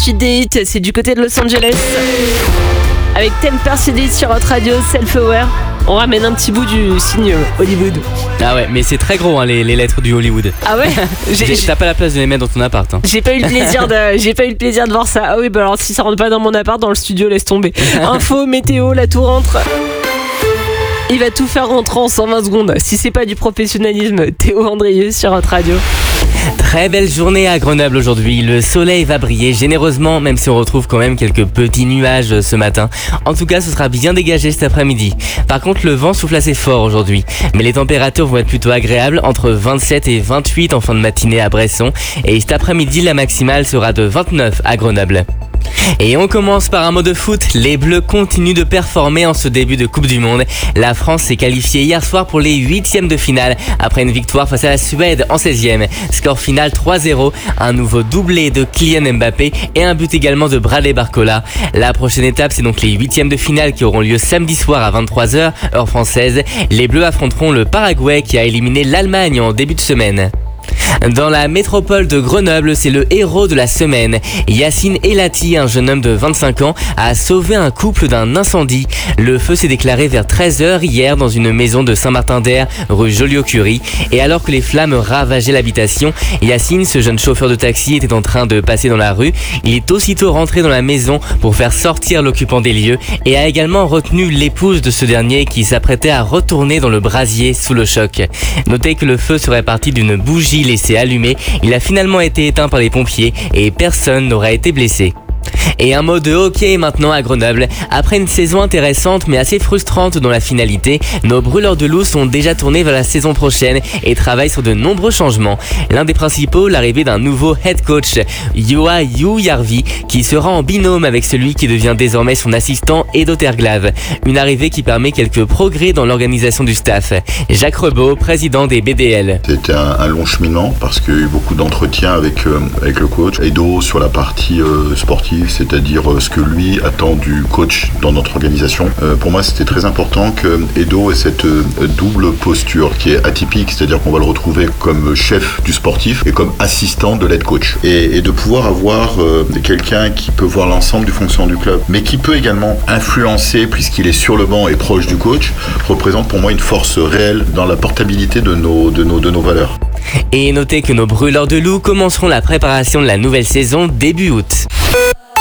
suite des hits, c'est du côté de Los Angeles. Avec Temper CD sur votre radio, Self-Aware. On ramène un petit bout du signe Hollywood. Ah ouais, mais c'est très gros hein, les lettres du Hollywood. Ah ouais. T'as pas la place de les mettre dans ton appart. Hein. J'ai pas eu le plaisir de voir ça. Ah oui, bah alors si ça rentre pas dans mon appart, dans le studio, laisse tomber. Info, météo, là tout rentre. Il va tout faire rentrer en 120 secondes. Si c'est pas du professionnalisme, Théo Andrieux sur votre radio. Très belle journée à Grenoble aujourd'hui. Le soleil va briller généreusement, même si on retrouve quand même quelques petits nuages ce matin. En tout cas, ce sera bien dégagé cet après-midi. Par contre, le vent souffle assez fort aujourd'hui. Mais les températures vont être plutôt agréables, entre 27 et 28 en fin de matinée à Bresson. Et cet après-midi, la maximale sera de 29 à Grenoble. Et on commence par un mot de foot. Les Bleus continuent de performer en ce début de Coupe du Monde. La France s'est qualifiée hier soir pour les 8e de finale après une victoire face à la Suède en 16e. Score final 3-0, un nouveau doublé de Kylian Mbappé et un but également de Bradley Barcola. La prochaine étape, c'est donc les 8e de finale qui auront lieu samedi soir à 23h, heure française. Les Bleus affronteront le Paraguay qui a éliminé l'Allemagne en début de semaine. Dans la métropole de Grenoble, c'est le héros de la semaine. Yacine Elati, un jeune homme de 25 ans, a sauvé un couple d'un incendie. Le feu s'est déclaré vers 13h hier dans une maison de Saint-Martin-d'Air, rue Joliot-Curie. Et alors que les flammes ravageaient l'habitation, Yacine, ce jeune chauffeur de taxi, était en train de passer dans la rue. Il est aussitôt rentré dans la maison pour faire sortir l'occupant des lieux et a également retenu l'épouse de ce dernier qui s'apprêtait à retourner dans le brasier sous le choc. Notez que le feu serait parti d'une bougie laissé allumé, il a finalement été éteint par les pompiers et personne n'aura été blessé. Et un mot de hockey maintenant à Grenoble. Après une saison intéressante mais assez frustrante dans la finalité, nos brûleurs de loups sont déjà tournés vers la saison prochaine et travaillent sur de nombreux changements. L'un des principaux, l'arrivée d'un nouveau head coach, Juha Järvi, qui sera en binôme avec celui qui devient désormais son assistant, Edo Terglav. Une arrivée qui permet quelques progrès dans l'organisation du staff. Jacques Rebaud, président des BDL. C'était un long cheminement parce qu'il y a eu beaucoup d'entretiens avec le coach. Edo sur la partie sportive, c'est-à-dire ce que lui attend du coach dans notre organisation. Pour moi, c'était très important que Edo ait cette double posture qui est atypique, c'est-à-dire qu'on va le retrouver comme chef du sportif et comme assistant de l'head coach. Et de pouvoir avoir quelqu'un qui peut voir l'ensemble du fonctionnement du club, mais qui peut également influencer, puisqu'il est sur le banc et proche du coach, représente pour moi une force réelle dans la portabilité de nos valeurs. Et notez que nos brûleurs de loups commenceront la préparation de la nouvelle saison début août.